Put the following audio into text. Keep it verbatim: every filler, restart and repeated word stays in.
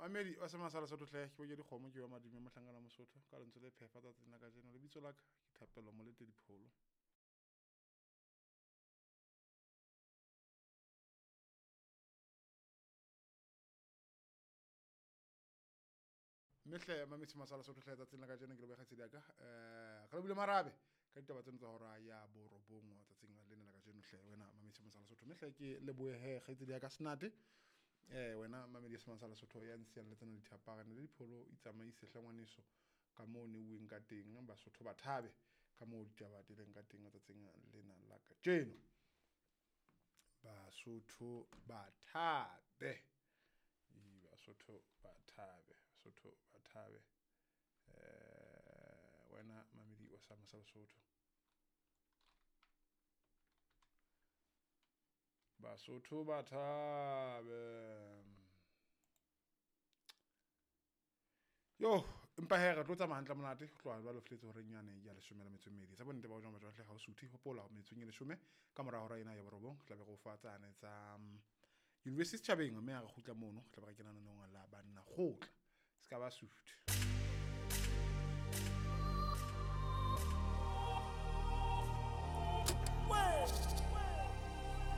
Mamedi wa Semasala Sotho hle ke bo ke dikgomo ke wa madimo mohlangana Mosotho ka lentswe le phefa tsa tsena ka jeno le bitso la ka ke Thapelo Molete Dipholo. Mehle mame Semasala Sotho hle tsa tsena ka jeno ke le bogatsi ya ka eh ga le bule marabe ka ditaba tseno tsa hora ya borobong tsa tsena le nna ka jeno hle wena mame Semasala Sotho mehle ke le boe he kgetsi ya ka Snate. Eh wena Mamedi Semasala Sotho ya ntsiya le tsena dithapagane le dipholo itsamaise hlangwaniso ka mo ne ueng ka teng Basotho ba thabe ka mo ditaba di leng ka teng tsa tseng lena la ka tjeno Basotho ba thabe i Basotho ba thabe Basotho ba thabe eh wena Mamedi wa Semasala Sotho Basotho ba thabe yo empa he re tlo tsamaya hantle monate go tloa ba lo fletse hore nyane ya leshome la metso mmedi sa bonte ba o jwa matjwa hle ga o suthi hopola ho metso nye leshome ka mora hora ena ya borobong tla be go fa tsane tsa University Chabeng mme a re khutla mono tla be ga kena nonong la banna gotla ska ba suthi.